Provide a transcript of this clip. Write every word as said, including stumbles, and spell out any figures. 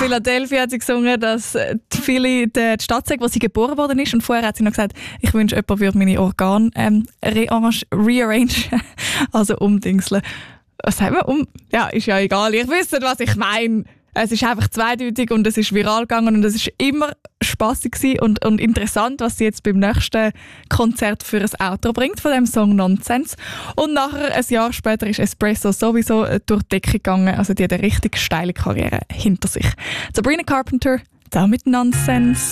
Philadelphia hat sie gesungen, dass die Philly die Stadt sagt, wo sie geboren worden ist. Und vorher hat sie noch gesagt, ich wünsche, jemand würde meine Organe ähm, rearrange, rearrangen, also umdingseln. Was sagen wir? Um? Ja, ist ja egal. Ich wüsste, was ich meine. Es ist einfach zweideutig und es ist viral gegangen und es ist immer spassig gewesen und, und interessant, was sie jetzt beim nächsten Konzert für ein Outro bringt von dem Song Nonsense. Und nachher, ein Jahr später, ist Espresso sowieso durch die Decke gegangen. Also die hat eine richtig steile Karriere hinter sich. Sabrina Carpenter, da mit Nonsense.